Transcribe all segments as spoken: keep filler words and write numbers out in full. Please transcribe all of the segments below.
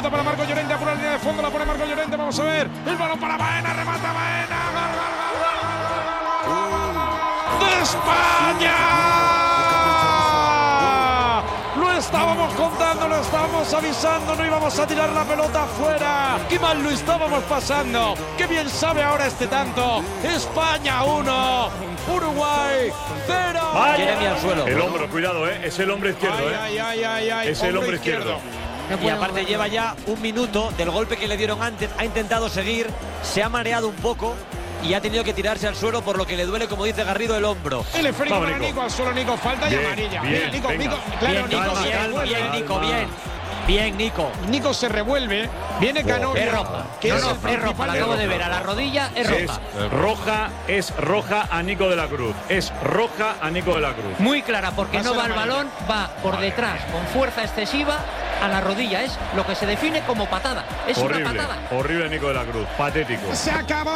pelota para Marco Llorente, por la línea de fondo la pone Marco Llorente, vamos a ver, el balón para Baena, remata Baena, gol, gol, gol, gol, gol, gol, de España. Lo estábamos contando, lo estábamos avisando, no íbamos a tirar la pelota afuera. Qué mal lo estábamos pasando, qué bien sabe ahora este tanto. España uno, Uruguay cero. Jeremy al suelo. El hombro, cuidado, ¿eh? Es el hombro izquierdo, ¿eh? Ay, ay, ay, ay, es el hombro izquierdo. izquierdo. Y aparte lleva ya un minuto del golpe que le dieron antes, ha intentado seguir, se ha mareado un poco y ha tenido que tirarse al suelo, por lo que le duele, como dice Garrido, el hombro. El esférico para Nico, al suelo Nico, falta bien, y amarilla. Bien, bien Nico, venga. Nico, claro, Bien, Nico, Nico, se bien, revuelve. bien, Nico, bien. Bien, Nico. Nico se revuelve, viene Canobio, Es roja. que No, es no, el es principal roja, la de acabo de roja. ver. A la rodilla es roja. Es roja, es roja a Nico de la Cruz. Es roja a Nico de la Cruz. Muy clara, porque Va a no ser va el amarilla. balón, va por detrás con fuerza excesiva a la rodilla. Es lo que se define como patada. Es Horrible, una patada. horrible Nico de la Cruz. Patético. Se acabó.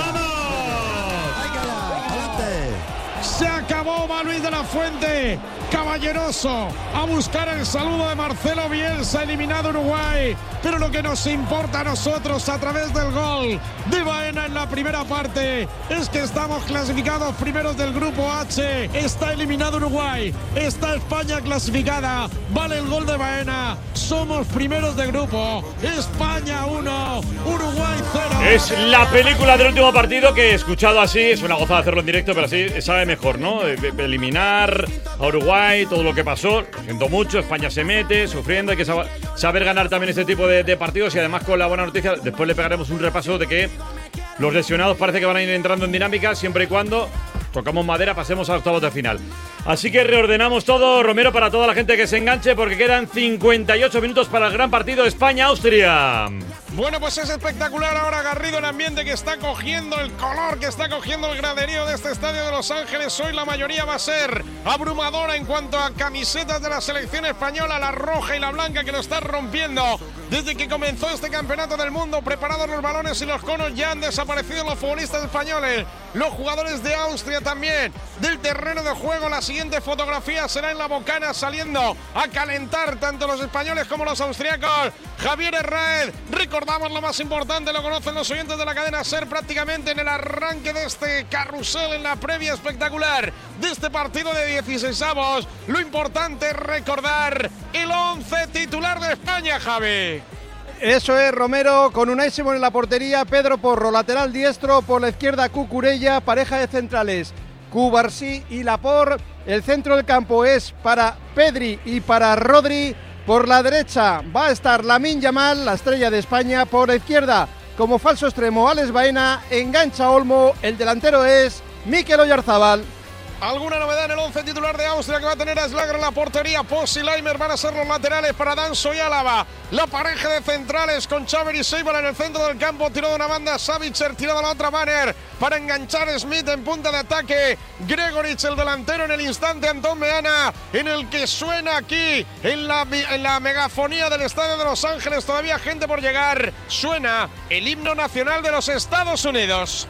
Se acabó, va Luis de la Fuente, caballeroso, a buscar el saludo de Marcelo Bielsa, eliminado Uruguay. Pero lo que nos importa a nosotros a través del gol de Baena en la primera parte es que estamos clasificados primeros del grupo H. Está eliminado Uruguay, está España clasificada, vale el gol de Baena. Somos primeros de grupo, España uno, Uruguay cero. Es la película del último partido que he escuchado así. Es una gozada hacerlo en directo, pero así sabe mejor, ¿no? Eliminar a Uruguay, todo lo que pasó. Lo siento mucho, España se mete, sufriendo. Hay que sab- saber ganar también este tipo de, de partidos. Y además, con la buena noticia, después le pegaremos un repaso de que los lesionados parece que van a ir entrando en dinámica, siempre y cuando tocamos madera, pasemos a octavos de final. Así que reordenamos todo, Romero, para toda la gente que se enganche, porque quedan cincuenta y ocho minutos para el gran partido España-Austria. Bueno, pues es espectacular ahora, Garrido, el ambiente que está cogiendo, el color que está cogiendo el graderío de este estadio de Los Ángeles. Hoy la mayoría va a ser abrumadora en cuanto a camisetas de la selección española, la roja y la blanca, que lo está rompiendo desde que comenzó este campeonato del mundo. Preparados los balones y los conos, ya han desaparecido los futbolistas españoles, los jugadores de Austria también del terreno de juego. La siguiente fotografía será en la bocana, saliendo a calentar tanto los españoles como los austriacos. Javier Herrera, recordamos lo más importante, lo conocen los oyentes de la cadena SER, prácticamente en el arranque de este carrusel, en la previa espectacular de este partido de dieciseisavos. Lo importante es recordar el once titular de España, Javi. Eso es, Romero, con Unai Simón en la portería, Pedro Porro, lateral diestro, por la izquierda Cucurella, pareja de centrales Cubarsí y Laporte. El centro del campo es para Pedri y para Rodri. Por la derecha va a estar Lamine Yamal, la estrella de España. Por la izquierda, como falso extremo, Alex Baena. Engancha Olmo, el delantero es Mikel Oyarzabal. ¿Alguna novedad en el once titular de Austria, que va a tener a Schlager en la portería? Poss y Leimer van a ser los laterales para Danso y Álava. La pareja de centrales con Xaver y Seibal en el centro del campo. Tiró de una banda Savitzer, tiró de la otra Banner para enganchar Smith en punta de ataque. Gregorich, el delantero, en el instante Antón Meana, en el que suena aquí en la, en la megafonía del estadio de Los Ángeles. Todavía gente por llegar. Suena el himno nacional de los Estados Unidos.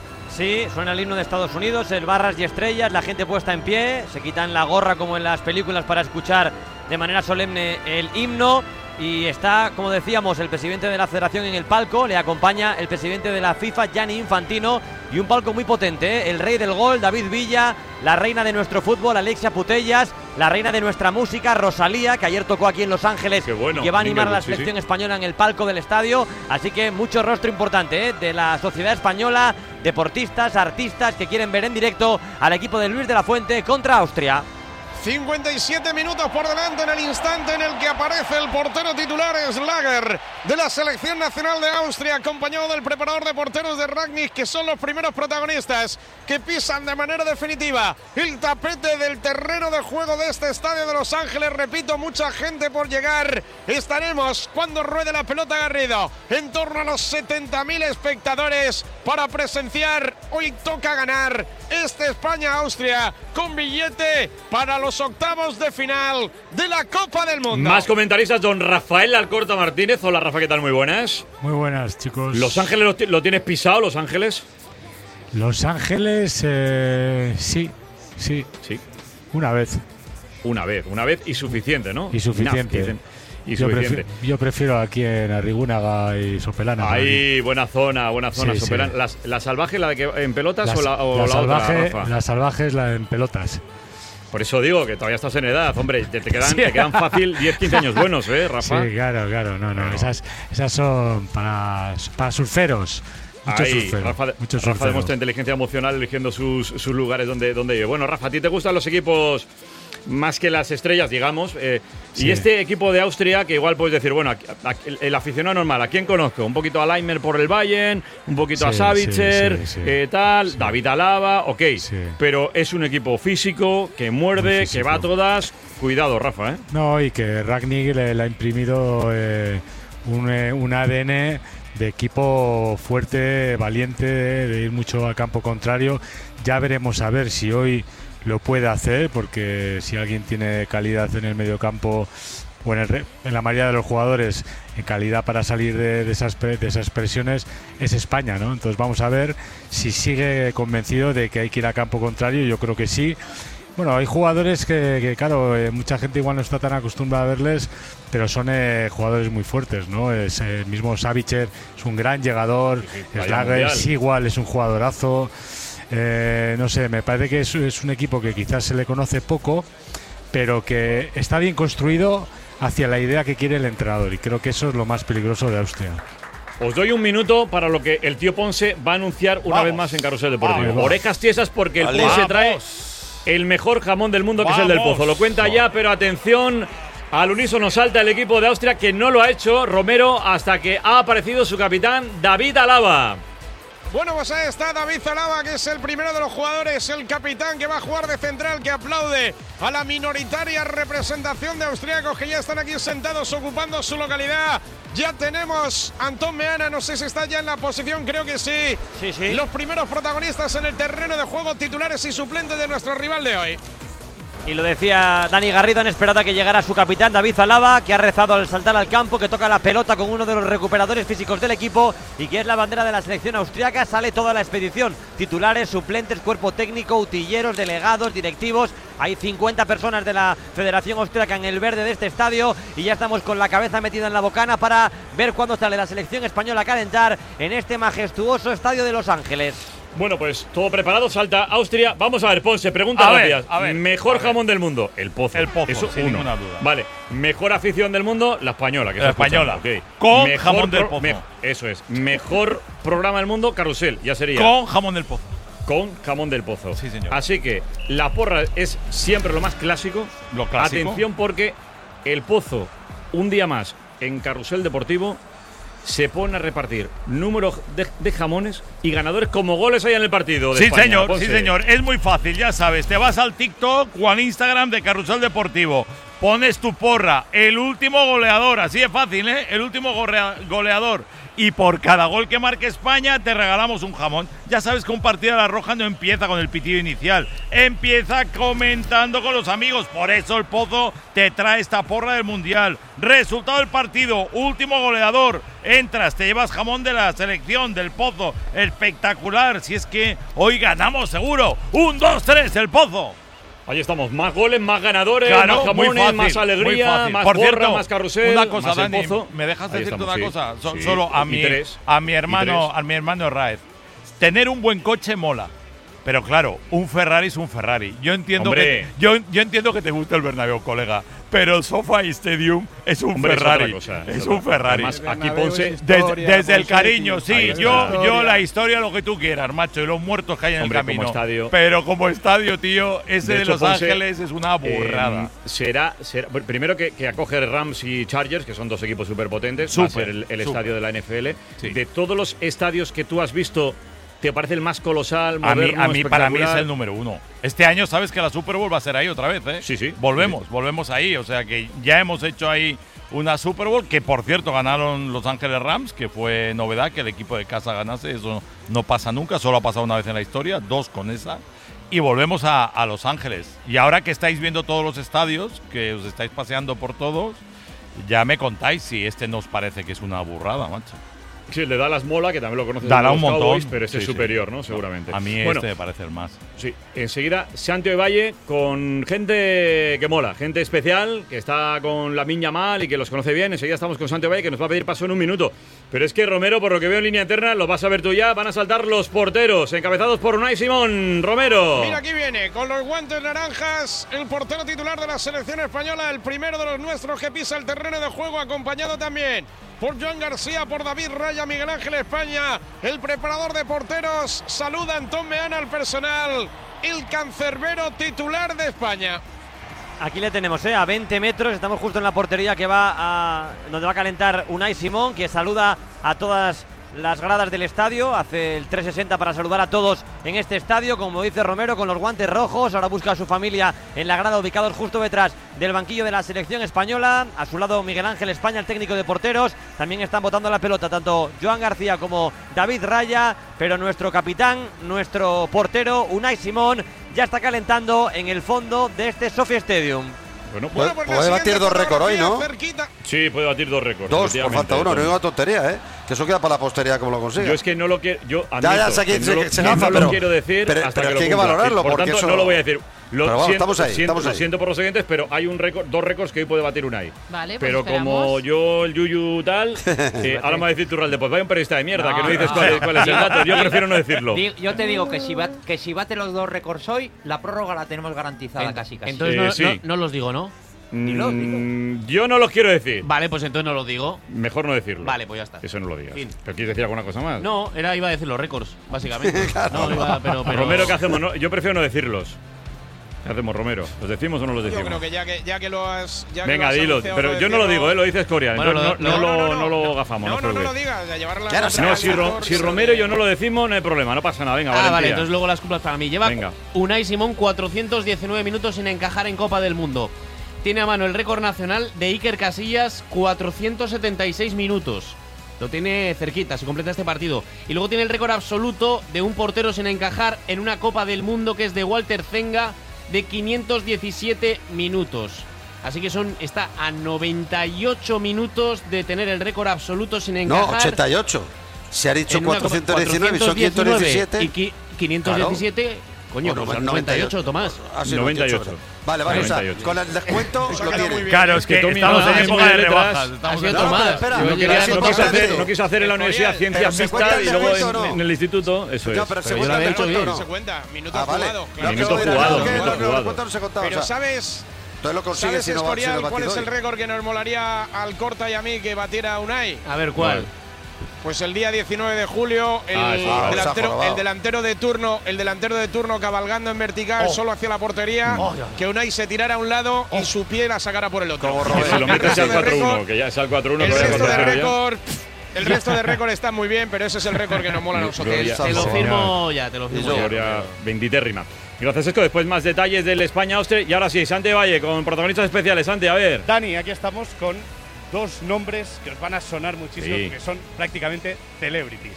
Sí, suena el himno de Estados Unidos, el Barras y Estrellas, la gente puesta en pie, se quitan la gorra como en las películas para escuchar de manera solemne el himno. Y está, como decíamos, el presidente de la federación en el palco, le acompaña el presidente de la FIFA, Gianni Infantino, y un palco muy potente, ¿eh? El rey del gol, David Villa, la reina de nuestro fútbol, Alexia Putellas, la reina de nuestra música, Rosalía, que ayer tocó aquí en Los Ángeles, bueno, y que va a animar a la sí, selección sí. española en el palco del estadio. Así que mucho rostro importante, ¿eh? De la sociedad española, deportistas, artistas que quieren ver en directo al equipo de Luis de la Fuente contra Austria. cincuenta y siete minutos por delante en el instante en el que aparece el portero titular Schlager de la selección nacional de Austria, acompañado del preparador de porteros de Rangnick, que son los primeros protagonistas que pisan de manera definitiva el tapete del terreno de juego de este estadio de Los Ángeles. Repito, mucha gente por llegar. Estaremos, cuando ruede la pelota, Garrido, en torno a los setenta mil espectadores para presenciar. Hoy toca ganar este España-Austria con billete para los octavos de final de la Copa del Mundo. Más comentaristas, don Rafael Alcorta Martínez. Hola, Rafa, ¿qué tal? Muy buenas. Muy buenas, chicos. ¿Los Ángeles lo, ti- lo tienes pisado, Los Ángeles? Los Ángeles, eh, sí, sí, Sí. una vez. Una vez, una vez y suficiente, ¿no? Y suficiente. Enough, dicen. y yo, suficiente. prefiero, yo prefiero aquí en Arrigúnaga y Sopelana. Ahí, buena zona, buena zona. Sí, Sopelana. sí. ¿La, ¿La salvaje, la de que en pelotas La, o la, o la la salvaje, otra, Rafa? La salvaje es la en pelotas. Por eso digo que todavía estás en edad, hombre. Te, te, quedan, Sí. te quedan fácil diez, quince años buenos, ¿eh, Rafa? Sí, claro, claro. No, no. Bueno. Esas, esas son para, para surferos. Muchos Ahí, surferos. Rafa, muchos Rafa surferos. demuestra inteligencia emocional eligiendo sus, sus lugares donde, donde vive. Bueno, Rafa, ¿a ti te gustan los equipos más que las estrellas, digamos? Eh, Sí. Y este equipo de Austria, que igual puedes decir, bueno, a- a- el, el aficionado normal, ¿a quién conozco? Un poquito a Leimer por el Bayern, un poquito a Sí, Savitzer, sí, sí. eh, tal, Sí. David Alaba, ok. Sí. Pero es un equipo físico, que muerde, Muy que va a físico. todas. Cuidado, Rafa, ¿eh? No, y que Ragnick le, le ha imprimido eh, un, eh, un A D N de equipo fuerte, valiente, de ir mucho al campo contrario. Ya veremos a ver si hoy lo puede hacer, porque si alguien tiene calidad en el mediocampo o en, el re- en la mayoría de los jugadores en calidad para salir de, de esas, pre- de esas presiones, es España, ¿no? Entonces vamos a ver si sigue convencido de que hay que ir a campo contrario. Yo creo que sí. Bueno, hay jugadores que, que, claro, eh, mucha gente igual no está tan acostumbrada a verles, pero son eh, jugadores muy fuertes, ¿no? Es, eh, el mismo Savitzer es un gran llegador, Sí, sí, vaya Schlager mundial. sí, igual es un jugadorazo. Eh, no sé, me parece que es, es un equipo que quizás se le conoce poco, pero que está bien construido hacia la idea que quiere el entrenador, y creo que eso es lo más peligroso de Austria. Os doy un minuto para lo que el tío Ponce va a anunciar una Vamos. vez más en Carrusel Deportivo. Vamos. Orejas tiesas porque el Vale. Ponce trae Vamos. el mejor jamón del mundo, que es el del Vamos. Pozo. Lo cuenta ya, pero atención, al unísono salta el equipo de Austria, que no lo ha hecho Romero hasta que ha aparecido su capitán David Alaba. Bueno, pues ahí está David Alaba, que es el primero de los jugadores, el capitán que va a jugar de central, que aplaude a la minoritaria representación de austríacos que ya están aquí sentados ocupando su localidad. Ya tenemos a Antón Meana, no sé si está ya en la posición, creo que sí. Sí, sí. Los primeros protagonistas en el terreno de juego, titulares y suplentes de nuestro rival de hoy. Y lo decía Dani Garrido, han esperado a que llegara su capitán David Alaba, que ha rezado al saltar al campo, que toca la pelota con uno de los recuperadores físicos del equipo y que es la bandera de la selección austriaca. Sale toda la expedición, titulares, suplentes, cuerpo técnico, utilleros, delegados, directivos. Hay cincuenta personas de la Federación Austriaca en el verde de este estadio y ya estamos con la cabeza metida en la bocana para ver cuándo sale la selección española a calentar en este majestuoso estadio de Los Ángeles. Bueno, pues todo preparado, salta Austria. Vamos a ver, Ponce, pregunta A ver, rápida. a ver, Mejor a ver. jamón del mundo, el Pozo. El Pozo, Eso, sin uno. ninguna duda. Vale, mejor afición del mundo, la española. Que La está escuchando, española. ok. Con Mejor jamón del pro- Pozo. me- eso es. Mejor programa del mundo, Carrusel. Ya sería. Con jamón del Pozo. Con jamón del Pozo. Sí, señor. Así que la porra es siempre lo más clásico. Lo clásico. Atención, porque el Pozo, un día más en Carrusel Deportivo, se pone a repartir números de, de jamones y ganadores como goles hay en el partido. De Sí, España. señor, Ponce. sí, señor. Es muy fácil, ya sabes. Te vas al TikTok o al Instagram de Carrusel Deportivo. Pones tu porra, el último goleador, así de fácil, ¿eh? El último gorrea- goleador. Y por cada gol que marque España te regalamos un jamón. Ya sabes que un partido de la Roja no empieza con el pitido inicial, empieza comentando con los amigos. Por eso el Pozo te trae esta porra del Mundial. Resultado del partido, último goleador. Entras, te llevas jamón de la selección del Pozo. Espectacular, si es que hoy ganamos seguro. Un, dos, tres, el Pozo. Ahí estamos, más goles, más ganadores, Claro, más muy jamones, fácil, más muy alegría, fácil. más Por porra, cierto, más carrusel, una cosa, más el Dani, Pozo. ¿me dejas Ahí decirte estamos, una sí. cosa? So- Sí, solo a y mi, tres, a mi y hermano, tres. a mi hermano Raez. Tener un buen coche mola. Pero claro, un Ferrari es un Ferrari. Yo entiendo Hombre. que yo, yo entiendo que te gusta el Bernabéu, colega, pero el SoFi Stadium es un Hombre, es Ferrari. otra cosa, Es, es un otra. Ferrari. Además, aquí Bernabéu Ponce, es Desde, historia, desde el Ponce, cariño, ahí sí. está. Yo, yo la historia, lo que tú quieras, macho, y los muertos que hay en Hombre, el como camino. estadio- Pero como estadio, tío, ese De de, hecho, Los Ponce, Ángeles es una burrada. Eh, será, será primero que, que acoge Rams y Chargers, que son dos equipos súper potentes. Va a Súper, ser el, el súper. estadio de la N F L. Sí. De todos los estadios que tú has visto, ¿te parece el más colosal, A mí, moderno, a mí para mí es espectacular? el número uno. Este año sabes que la Super Bowl va a ser ahí otra vez, ¿eh? Sí, sí. Volvemos, Sí. volvemos ahí. O sea que ya hemos hecho ahí una Super Bowl que, por cierto, ganaron Los Ángeles Rams, que fue novedad que el equipo de casa ganase. Eso no pasa nunca, solo ha pasado una vez en la historia, dos con esa. Y volvemos a, a Los Ángeles. Y ahora que estáis viendo todos los estadios, que os estáis paseando por todos, ya me contáis si este nos parece que es una burrada, macho. Sí, el de Dallas mola, que también lo conoces. Dallas de los un montón. Cowboys, pero este Sí, es sí. superior, ¿no? Seguramente. A mí Bueno, este me parece el más. sí, enseguida Santiago Valle con gente que mola, gente especial, que está con la Miña Mal y que los conoce bien. Enseguida estamos con Santiago Valle, que nos va a pedir paso en un minuto. Pero es que Romero, por lo que veo en línea eterna, lo vas a ver tú ya, van a saltar los porteros, encabezados por Unai Simón. Romero. Mira, aquí viene, con los guantes naranjas, el portero titular de la selección española, el primero de los nuestros que pisa el terreno de juego, acompañado también por Joan García, por David Raya, Miguel Ángel España, el preparador de porteros, saluda Antón Meana al personal, el cancerbero titular de España. Aquí le tenemos, ¿eh? A veinte metros, estamos justo en la portería que va a donde va a calentar Unai Simón, que saluda a todas las gradas del estadio, hace el trescientos sesenta para saludar a todos en este estadio, como dice Romero, con los guantes rojos. Ahora busca a su familia en la grada, ubicados justo detrás del banquillo de la selección española. A su lado Miguel Ángel España, el técnico de porteros. También están botando la pelota tanto Joan García como David Raya, pero nuestro capitán, nuestro portero Unai Simón, ya está calentando en el fondo de este Sophie Stadium. Bueno, Bueno, pues, pues la puede batir siguiente dos récords hoy, ¿no? fotografía cerquita. sí, puede batir dos récords. Dos, por efectivamente. falta uno, no es una tontería, ¿eh? Que eso queda para la posteridad como lo consiga. Yo es que no lo quiero. Yo Ya, ya admito sé que que se- no lo, se que gafa, no lo pero- quiero decir pero- hasta pero que es lo que hay que cumpla. valorarlo, Por porque tanto, eso- no lo voy a decir. Lo Pero vamos, siento, estamos ahí, siento, estamos lo ahí. siento por los oyentes, pero hay un récord, dos récords que hoy puede batir Unai. Vale, pues pero como esperamos. yo, el Yuyu tal, eh, ahora me va a decir Turralde, pues vaya un periodista de mierda, No, que no dices no. cuál, es, cuál es el dato. Yo prefiero no decirlo. Di- Yo te digo que si, bat- que si bate los dos récords hoy, la prórroga la tenemos garantizada Ent- casi casi. Entonces Eh, no, sí. no- no los digo, ¿no? Dilo, Mm, yo no los quiero decir. Vale, pues entonces no los digo. Mejor no decirlo. Vale, pues ya está. Eso no lo digas. Fin. ¿Pero quieres decir alguna cosa más? No, era iba a decir los récords, básicamente. No, iba- pero, pero- Romero, ¿qué hacemos? No, yo prefiero no decirlos. ¿Qué hacemos, Romero? ¿Los decimos o no los Yo decimos? creo que ya que, ya que lo has. Ya que Venga, lo has dilo. anunciado, Pero yo no lo digo, ¿eh? Lo dices Corea. Bueno, entonces lo- no, no, lo- lo, no lo gafamos. No, os no, no lo preocupéis. digas, a llevar la Ya no sé. No, si, Ro- mejor, si se Romero y lo yo no lo decimos, no hay problema, no pasa nada. Venga, Ah, valentía. vale, entonces luego las culpas para mí. Lleva Venga. Unai Simón cuatrocientos diecinueve minutos sin encajar en Copa del Mundo. Tiene a mano el récord nacional de Iker Casillas, cuatrocientos setenta y seis minutos. Lo tiene cerquita, se completa este partido. Y luego tiene el récord absoluto de un portero sin encajar en una Copa del Mundo, que es de Walter Zenga, de quinientos diecisiete minutos. Así que son está a noventa y ocho minutos de tener el récord absoluto sin encajar. No, ochenta y ocho. Se ha dicho en una Copa- cuatrocientos diecinueve y son quinientos diecisiete. Y qui- quinientos diecisiete, coño, Bueno, pues bueno, noventa y ocho, Tomás. Ah, sí, noventa y ocho. Vale, vale, o sea, noventa y ocho. con el descuento Eso lo queda muy tiene. bien. Claro, es que Tommy Estamos no en es época muy de letras. rebajas. Estamos Ha sido en- No, no, Tomás. pero espera, Yo no llegué quiero a decir No Copa quise, importante. hacer, no quise hacer en la universidad Pero ciencias se cuenta mixtas el y luego descuento, en, ¿no? en el instituto, eso Ya, es. pero se Pero yo cuenta lo había el hecho descuento, bien. ¿no? Se cuenta, minuto Ah, vale. jugado. Claro, Minuto que lo dirás, jugado, ¿no? Que minuto los- los jugado. descuentos no se contaban, Pero o sea, ¿sabes, entonces lo consigues ¿sabes si no va Escorial, sin el cuál es el batidor. récord que nos molaría al Corta y a mí que batiera Unai? A ver, ¿cuál? Pues el día diecinueve de julio, el, Ah, sí. Ah, se ha delantero, jorobado. el delantero de turno, el delantero de turno cabalgando en vertical Oh. solo hacia la portería, Oh, ya. que Unai se tirara a un lado y su pie la sacara por el otro. Como Que Robert. si lo metes resto al de cuatro uno, récord- que ya es al cuatro uno, El que vaya resto de con cero ya. récord, el resto de récord está muy bien, pero ese es el récord que nos mola a nosotros. Gloria. Te lo Señor. firmo ya, te lo firmo ya. Gloria veintitérrima. Gracias, Esco. Después más detalles del España-Austria. Y ahora sí, Santi Valle con protagonistas especiales. Santi, a ver. Dani, aquí estamos con dos nombres que os van a sonar muchísimo Sí. porque son prácticamente celebrities.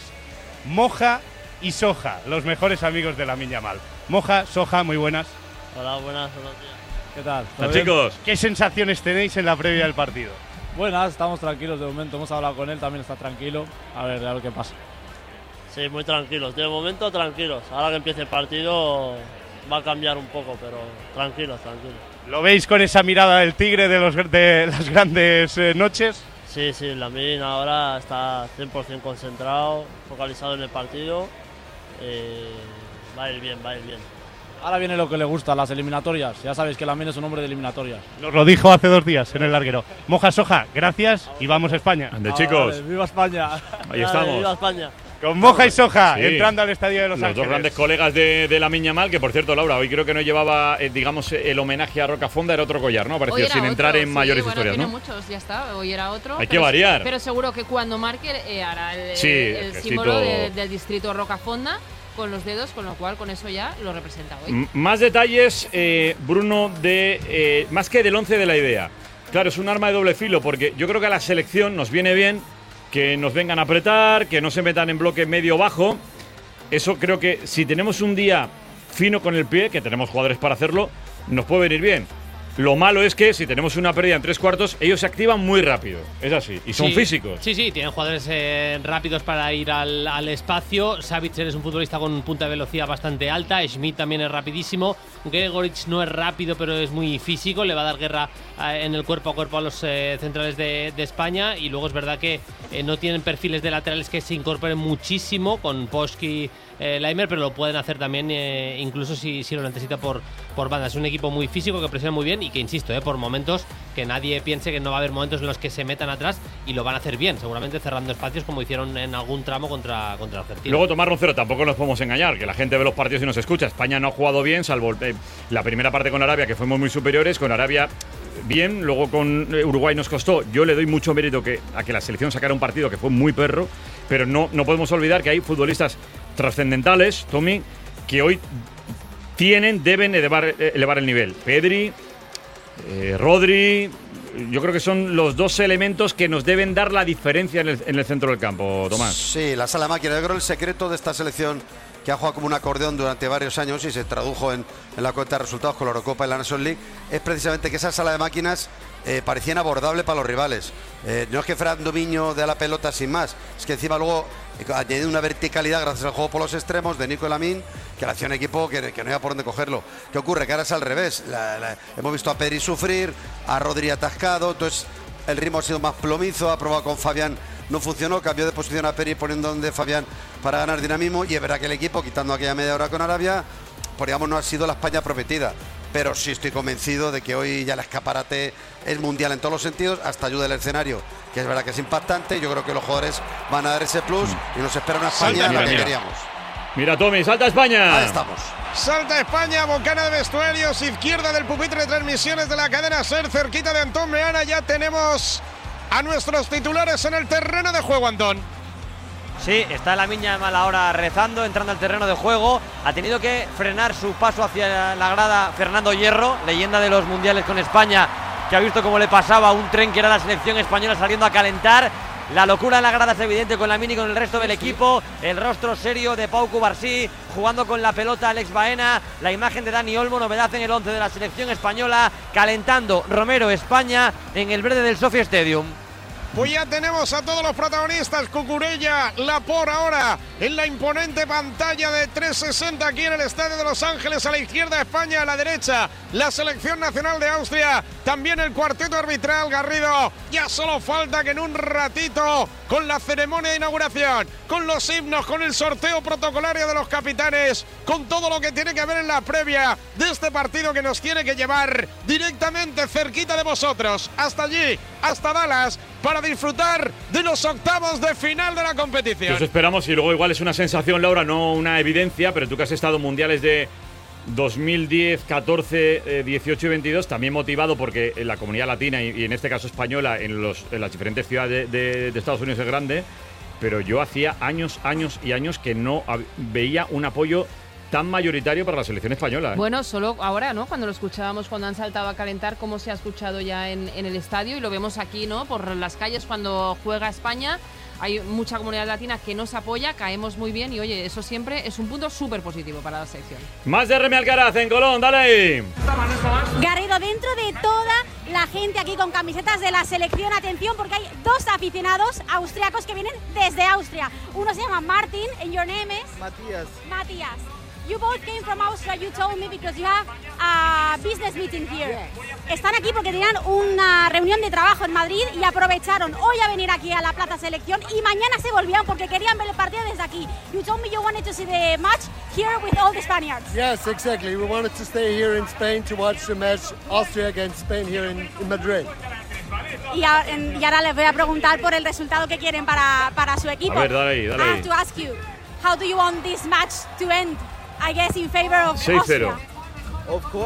Moja y Soja, los mejores amigos de la Miña Mal. Moja, Soja, muy buenas. Hola, buenas, buenos días. ¿Qué tal? Hola, chicos. ¿Qué sensaciones tenéis en la previa del partido? Buenas, estamos tranquilos de momento. Hemos hablado con él, también está tranquilo. A ver, a ver qué pasa. Sí, muy tranquilos. De momento, tranquilos. Ahora que empiece el partido va a cambiar un poco, pero tranquilos, tranquilos. ¿Lo veis con esa mirada del tigre de, los, de las grandes eh, noches? Sí, sí, Lamine ahora está cien por cien concentrado, focalizado en el partido. Eh, va a ir bien, va a ir bien. Ahora viene lo que le gusta, las eliminatorias. Ya sabéis que Lamine es un hombre de eliminatorias. Nos lo dijo hace dos días en el larguero. Moja, Soja, gracias y vamos a España. Ande, chicos. ¡Viva España! Ahí estamos. ¡Viva España! Con Moja y Soja, Sí. entrando al estadio de Los, Los Ángeles. dos grandes colegas de, de la Miña Mal, que por cierto, Laura, hoy creo que no llevaba, eh, digamos, el homenaje a Rocafonda, era otro collar, ¿no? Hoy Parecía, era sin otro, entrar en sí, mayores bueno, historias, tiene ¿no? muchos, ya está, hoy era otro. Hay que pero- variar. Pero seguro que cuando marque eh, hará el, Sí, el el gestito. símbolo de- del distrito Rocafonda con los dedos, con lo cual con eso ya lo representa hoy. M- Más detalles, eh, Bruno, de eh, más que del once de la idea. Claro, es un arma de doble filo, porque yo creo que a la selección nos viene bien que nos vengan a apretar, que no se metan en bloque medio-bajo. Eso creo que si tenemos un día fino con el pie, que tenemos jugadores para hacerlo, nos puede venir bien. Lo malo es que si tenemos una pérdida en tres cuartos, ellos se activan muy rápido. Es así. Y son sí, físicos. Sí, sí, tienen jugadores eh, rápidos para ir al, al espacio. Savitzer es un futbolista con punta de velocidad bastante alta. Schmidt también es rapidísimo. Gregoritsch no es rápido, pero es muy físico. Le va a dar guerra eh, en el cuerpo a cuerpo a los eh, centrales de, de España. Y luego es verdad que eh, no tienen perfiles de laterales que se incorporen muchísimo con Poschki, eh, Laimer, pero lo pueden hacer también eh, incluso si, si lo necesita por, por banda. Es un equipo muy físico que presiona muy bien y que, insisto, eh, por momentos, que nadie piense que no va a haber momentos en los que se metan atrás, y lo van a hacer bien, seguramente cerrando espacios como hicieron en algún tramo contra, contra Argentina. Luego, Tomás Roncero, tampoco nos podemos engañar, que la gente ve los partidos y nos escucha. España no ha jugado bien, salvo eh, la primera parte con Arabia, que fuimos muy superiores. Con Arabia bien, luego con Uruguay nos costó. Yo le doy mucho mérito que, a que la selección sacara un partido que fue muy perro, pero no, no podemos olvidar que hay futbolistas trascendentales, Tommy, que hoy tienen, deben elevar, elevar el nivel. Pedri, eh, Rodri, yo creo que son los dos elementos que nos deben dar la diferencia en el, en el centro del campo, Tomás. Sí, la sala máquina. Yo creo el secreto de esta selección, que ha jugado como un acordeón durante varios años y se tradujo en, en la cuenta de resultados con la Eurocopa y la Nations League, es precisamente que esa sala de máquinas eh, parecía inabordable para los rivales. Eh, no es que fuera un dominio de la pelota sin más, es que encima luego eh, añadido una verticalidad gracias al juego por los extremos de Nico Lamin, que le hacía un equipo que, que no iba por dónde cogerlo. ¿Qué ocurre? Que ahora es al revés. La, la, hemos visto a Pedri sufrir, a Rodri atascado, entonces el ritmo ha sido más plomizo, ha probado con Fabián, no funcionó, cambió de posición a Pedri poniendo donde Fabián para ganar dinamismo, y es verdad que el equipo, quitando aquella media hora con Arabia, pues digamos, no ha sido la España prometida. Pero sí estoy convencido de que hoy ya el escaparate es mundial en todos los sentidos, hasta ayuda el escenario, que es verdad que es impactante. Yo creo que los jugadores van a dar ese plus y nos espera una España en la que queríamos. Mira, Tommy, salta España. Ahí estamos. Salta España, bocana de vestuarios, izquierda del pupitre de transmisiones de la cadena SER, cerquita de Antón Meana. Ya tenemos a nuestros titulares en el terreno de juego, Antón. Sí, está Lamine Yamal ahora rezando, entrando al terreno de juego. Ha tenido que frenar su paso hacia la grada Fernando Hierro, leyenda de los mundiales con España, que ha visto cómo le pasaba un tren que era la selección española saliendo a calentar. La locura en la grada es evidente con Lamine y con el resto del equipo. El rostro serio de Pau Cubarsí, jugando con la pelota Alex Baena. La imagen de Dani Olmo, novedad en el once de la selección española, calentando Romero España en el verde del Sophia Stadium. Pues ya tenemos a todos los protagonistas, Cucurella, Laporte ahora en la imponente pantalla de trescientos sesenta aquí en el Estadio de Los Ángeles. A la izquierda España, a la derecha la selección nacional de Austria, también el cuarteto arbitral Garrido. Ya solo falta que en un ratito, con la ceremonia de inauguración, con los himnos, con el sorteo protocolario de los capitanes, con todo lo que tiene que ver en la previa de este partido que nos tiene que llevar directamente cerquita de vosotros, hasta allí, hasta Dallas, para disfrutar de los octavos de final de la competición. Nos esperamos, y luego igual es una sensación, Laura, no una evidencia, pero tú que has estado en mundiales de dos mil diez, catorce, eh, dieciocho y veintidós, también motivado porque en la comunidad latina y, y en este caso española, en, los, en las diferentes ciudades de, de, de Estados Unidos es grande, pero yo hacía años, años y años que no veía un apoyo tan mayoritario para la selección española, ¿eh? Bueno, solo ahora, ¿no? Cuando lo escuchábamos, cuando han saltado a calentar, cómo se ha escuchado ya en, en el estadio, y lo vemos aquí, ¿no? Por las calles cuando juega España. Hay mucha comunidad latina que nos apoya, caemos muy bien, y oye, eso siempre es un punto súper positivo para la selección. Más de Remy Alcaraz en Colón, dale ahí. Garrido, dentro de toda la gente aquí con camisetas de la selección, atención, porque hay dos aficionados austriacos que vienen desde Austria. Uno se llama Martin, and your name is? Matías. Matías. You both came from Austria, you told me, because you have a business meeting here. Están aquí porque tenían una reunión de trabajo en Madrid y aprovecharon hoy a venir aquí a la Plaza Selección, y mañana se volvían porque querían ver el partido desde aquí. You told me you wanted to see the match here with all the Spaniards. Yes, exactly. We wanted to stay here in Spain to watch the match Austria against Spain here in, in Madrid. Y, a, en, y ahora les voy a preguntar por el resultado que quieren para, para su equipo. A ver, dale ahí, dale I ahí. have to ask you, how do you want this match to end? I guess in favor of seis cero. Austria. Of course.